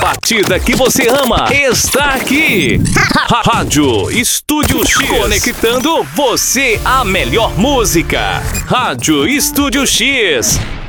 batida que você ama está aqui. Rádio Estúdio X. Conectando você à melhor música. Rádio Estúdio X.